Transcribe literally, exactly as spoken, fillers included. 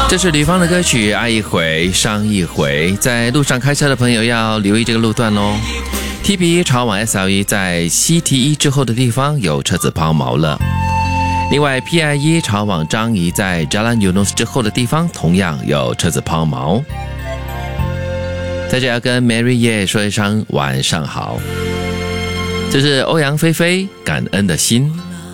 这是吕方的歌曲《爱一回伤一回》，在路上开车的朋友要留意这个路段咯。T P 朝往 S L E 在 C T 一之后的地方有车子抛锚了。另外 P I 一朝往樟宜在 Jalan Eunos 之后的地方同样有车子抛锚。在这要跟 Mary 叶说一声晚上好。这是欧阳菲菲感恩的心。